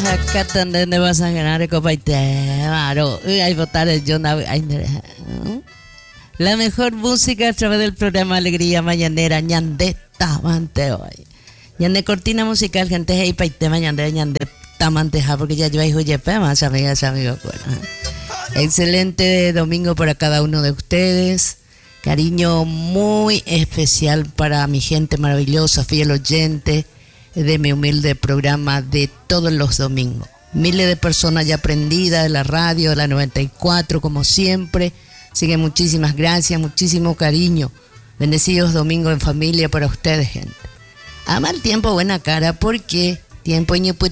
acá donde vas a ganar copa y te maro. Ay, votar el John. La mejor música a través del programa Alegría Mañanera. Ñande tamante hoy. Ñande cortina musical, gente. Hey, paitema ñande tamante, porque ya yo hijo yepe más, amigas, amigos. Bueno, excelente domingo para cada uno de ustedes. Cariño muy especial para mi gente maravillosa, fiel oyente de mi humilde programa de todos los domingos. Miles de personas ya prendidas de la radio, de la 94, como siempre. Así que muchísimas gracias, muchísimo cariño. Bendecidos domingos en familia para ustedes, gente. A mal tiempo, buena cara, porque tiempo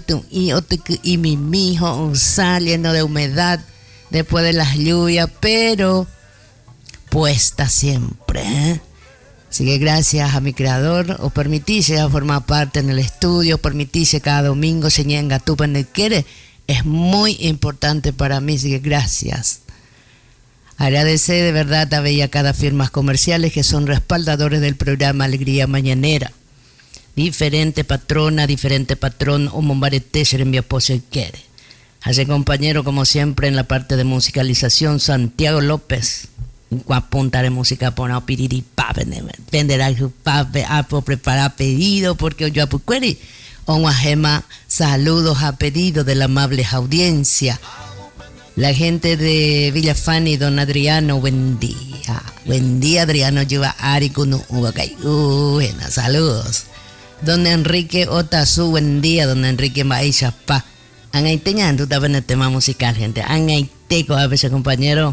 y mi mijo saliendo de humedad después de las lluvias, pero puesta siempre, ¿eh? Así que gracias a mi creador, o permitirse a formar parte en el estudio, permitirse cada domingo, señenga tu quiere, es muy importante para mí, así que gracias. Agradecer de verdad a Bella cada firmas comerciales que son respaldadores del programa Alegría Mañanera. Diferente patrona, diferente patrón, o mombarete se envía pose quiere. Hace compañero como siempre en la parte de musicalización, Santiago López. Apuntar de música por no piriri venderá su pape a preparar pedido porque yo apuqueri o gema saludos a pedido de la amable audiencia. La gente de Villafani, don Adriano, buen día Adriano, lleva Aricuno buena, saludos. Don Enrique Otazu, buen día, don Enrique Maisha Pa. Angaiteñan, tú estás en el tema musical, gente. Angaiteco a veces, compañero.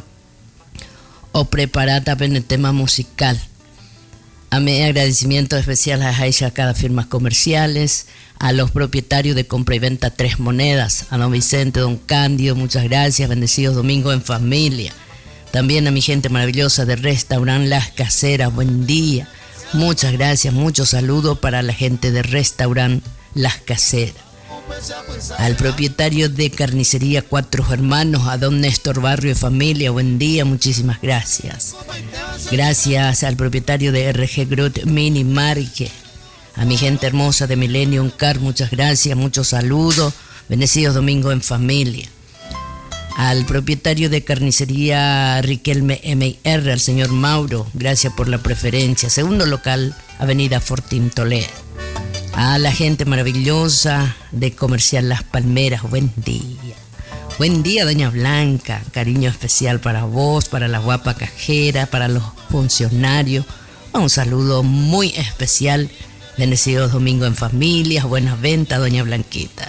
O preparada en el tema musical. A mi agradecimiento especial a Aisha, cada firmas comerciales, a los propietarios de compra y venta Tres Monedas, a don Vicente, don Cándido, muchas gracias, bendecidos domingos en familia. También a mi gente maravillosa de Restaurant Las Caseras, buen día, muchas gracias, muchos saludos para la gente de Restaurant Las Caseras. Al propietario de Carnicería Cuatro Hermanos, a don Néstor Barrio y familia, buen día, muchísimas gracias. Gracias al propietario de RG Grut Mini Marque, a mi gente hermosa de Millennium Car, muchas gracias, muchos saludos, bendecidos domingos en familia. Al propietario de Carnicería Riquelme M&R, al señor Mauro, gracias por la preferencia. Segundo local, Avenida Fortín Toledo. A la gente maravillosa de Comercial Las Palmeras, buen día. Buen día, doña Blanca, cariño especial para vos, para la guapa cajera, para los funcionarios. Un saludo muy especial, bendecidos domingos en familia, buenas ventas, doña Blanquita.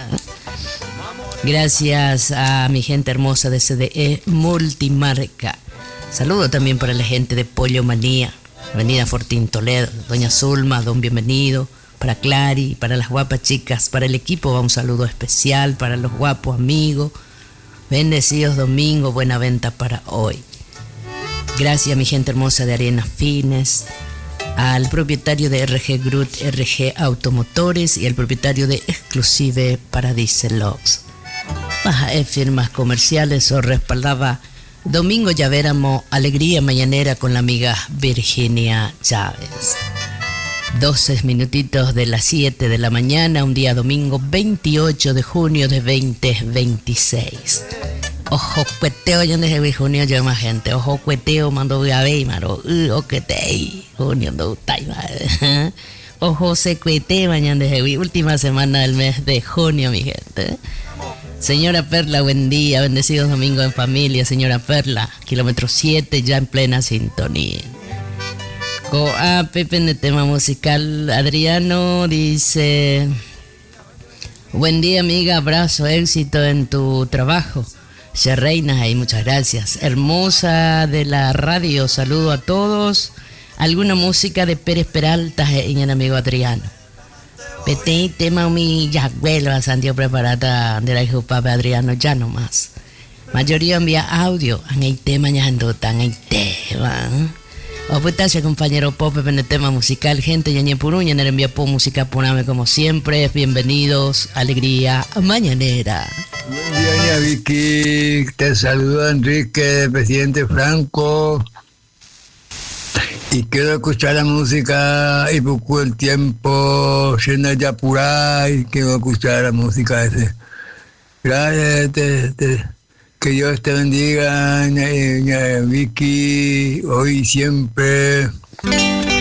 Gracias a mi gente hermosa de CDE Multimarca. Saludo también para la gente de Pollo Manía, Avenida Fortín Toledo, doña Zulma, don bienvenido. Para Clary, para las guapas chicas, para el equipo va un saludo especial, para los guapos amigos, bendecidos domingos, buena venta para hoy. Gracias a mi gente hermosa de Arenas Fines, al propietario de RG Grut, RG Automotores y al propietario de Exclusive Paradise Logs. Baja firmas comerciales o respaldaba domingo ya veramos Alegría Mañanera con la amiga Virginia Chávez. 12 minutitos de las 7 de la mañana, un día domingo 28 de junio de 2026. Ojo cueteo, ya desde junio yo más gente. Ojo cueteo, mando a ver, maro. Oquetei, junio no taima. Ojo se cueteo, mañana desde última semana del mes de junio, mi gente. Señora Perla, buen día, bendecidos domingos en familia, señora Perla. Kilómetro 7, ya en plena sintonía. Pepe en el tema musical. Adriano dice: buen día amiga, abrazo, éxito en tu trabajo. Se reina ahí, muchas gracias. Hermosa de la radio, saludo a todos. Alguna música de Pérez Peralta en el amigo Adriano. Pete tema mi yaguelo a Santiago preparada de la hijo Pape Adriano, ya no más. Mayoría envía audio, en el tema ya ando tan el tema. Opuestasia compañero Pope en el tema musical, gente yañe puruña en el envía po música puname como siempre, bienvenidos, Alegría Mañanera. Buen día, doña Vicky, te saluda Enrique, presidente Franco, y quiero escuchar la música y poco el tiempo, llena de apurar, y quiero escuchar la música ese Gracias, que Dios te bendiga, Vicky, hoy y siempre.